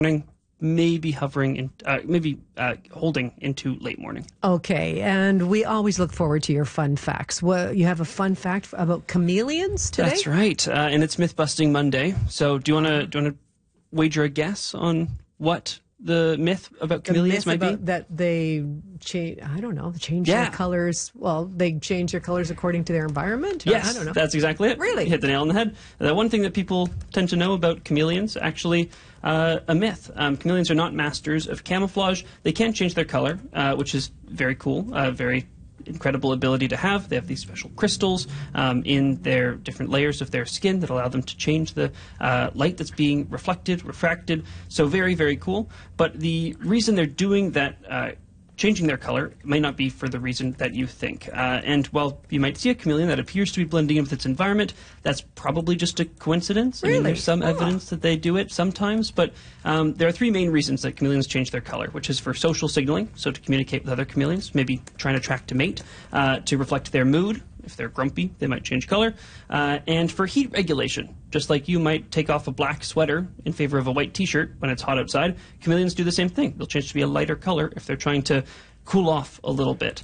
morning, maybe hovering in, holding into late morning. Okay, and we always look forward to your fun facts. Well, you have a fun fact about chameleons today? That's right, and it's Myth Busting Monday. So do you want to wager a guess on what the myth about chameleons might be? That they change, I don't know, change their colors. Well, they change their colors according to their environment? Yes, I don't know. That's exactly it. Really? You hit the nail on the head. The one thing that people tend to know about chameleons, actually a myth. Chameleons are not masters of camouflage. They can change their color, which is very cool, very incredible ability to have. They have these special crystals in their different layers of their skin that allow them to change the light that's being refracted. So very, very cool. But the reason they're doing that, changing their color, may not be for the reason that you think. And while you might see a chameleon that appears to be blending in with its environment, that's probably just a coincidence. Really? I mean, there's some evidence that they do it sometimes, but there are three main reasons that chameleons change their color, which is for social signaling, so to communicate with other chameleons, maybe trying to attract a mate, to reflect their mood. If they're grumpy, they might change color. And for heat regulation, just like you might take off a black sweater in favor of a white t-shirt when it's hot outside, chameleons do the same thing. They'll change to be a lighter color if they're trying to cool off a little bit.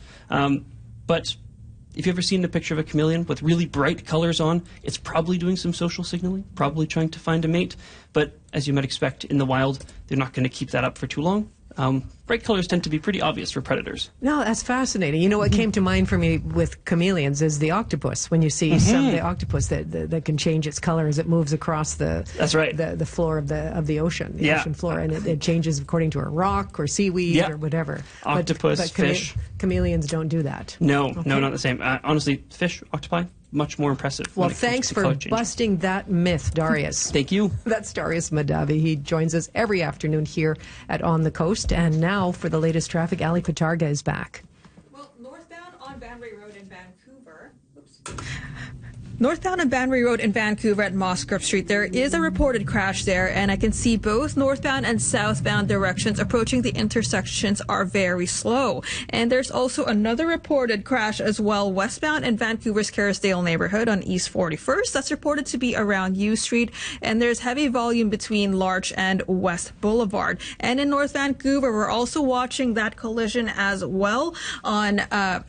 But if you've ever seen a picture of a chameleon with really bright colors on, it's probably doing some social signaling, probably trying to find a mate. But as you might expect in the wild, they're not going to keep that up for too long. Bright colors tend to be pretty obvious for predators. No, that's fascinating. You know what came to mind for me with chameleons is the octopus. When you see some of the octopus that can change its color as it moves across the floor of the ocean, the ocean floor, and it changes according to a rock or seaweed or whatever. Octopus, but fish. Chameleons don't do that. No, no, not the same. Honestly, fish, octopi, much more impressive. Well, thanks for busting that myth, Darius. Thank you. That's Darius Mahdavi. He joins us every afternoon here at On the Coast. And now for the latest traffic, Ali Patarga is back. Well, northbound on Banbury Road in Vancouver. Northbound on Banbury Road in Vancouver at Musgrave Street, there is a reported crash there, and I can see both northbound and southbound directions approaching the intersections are very slow. And there's also another reported crash as well, westbound in Vancouver's Kerrisdale neighborhood on East 41st. That's reported to be around U Street, and there's heavy volume between Larch and West Boulevard. And in North Vancouver, we're also watching that collision as well on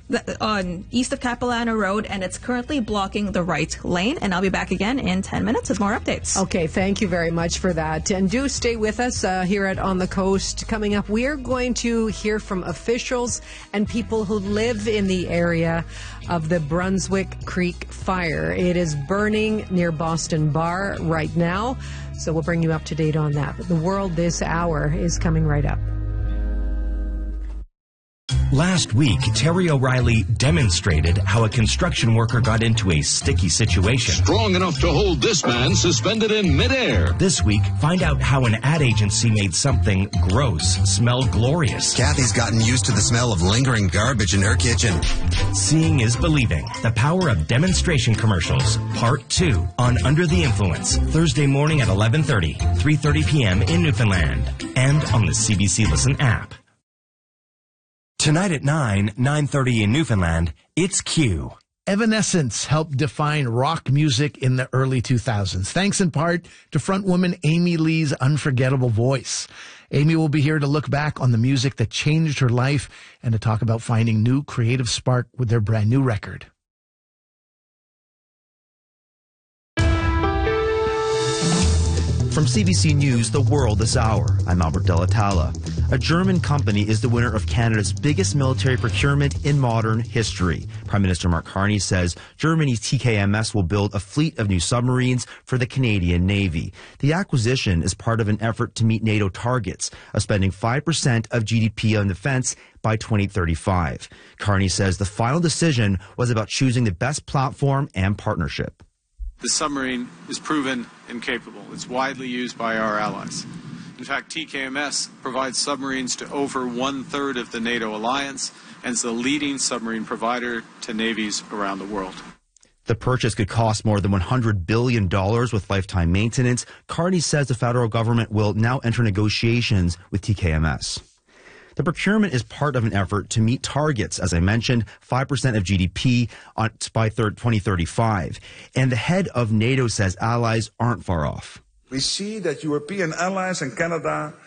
east of Capilano Road, and it's currently blocking the right lane. And I'll be back again in 10 minutes with more updates. Okay, thank you very much for that. And do stay with us here at On the Coast. Coming up, we're going to hear from officials and people who live in the area of the Brunswick Creek fire. It is burning near Boston Bar right now, so we'll bring you up to date on that. But the world this hour is coming right up. Last week, Terry O'Reilly demonstrated how a construction worker got into a sticky situation. Strong enough to hold this man suspended in midair. This week, find out how an ad agency made something gross smell glorious. Kathy's gotten used to the smell of lingering garbage in her kitchen. Seeing is believing. The power of demonstration commercials. Part 2 on Under the Influence. Thursday morning at 11:30, 3:30 p.m. in Newfoundland. And on the CBC Listen app. Tonight at 9:30 in Newfoundland, it's Q. Evanescence helped define rock music in the early 2000s, thanks in part to frontwoman Amy Lee's unforgettable voice. Amy will be here to look back on the music that changed her life and to talk about finding new creative spark with their brand new record. From CBC News, The World This Hour, I'm Albert Delatala. A German company is the winner of Canada's biggest military procurement in modern history. Prime Minister Mark Carney says Germany's TKMS will build a fleet of new submarines for the Canadian Navy. The acquisition is part of an effort to meet NATO targets of spending 5% of GDP on defense by 2035. Carney says the final decision was about choosing the best platform and partnership. The submarine is proven and capable. It's widely used by our allies. In fact, TKMS provides submarines to over 1/3 of the NATO alliance and is the leading submarine provider to navies around the world. The purchase could cost more than $100 billion with lifetime maintenance. Carney says the federal government will now enter negotiations with TKMS. The procurement is part of an effort to meet targets, as I mentioned, 5% of GDP by 2035. And the head of NATO says allies aren't far off. We see that European allies and Canada